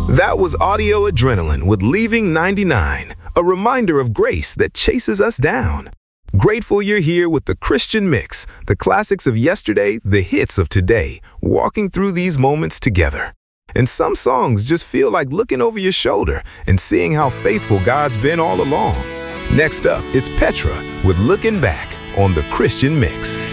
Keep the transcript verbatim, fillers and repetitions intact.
That was Audio Adrenaline with Leaving ninety-nine, a reminder of grace that chases us down. Grateful you're here with the Christian Mix, the classics of yesterday, the hits of today, walking through these moments together. And some songs just feel like looking over your shoulder and seeing how faithful God's been all along. Next up, it's Petra with Looking Back on the Christian Mix.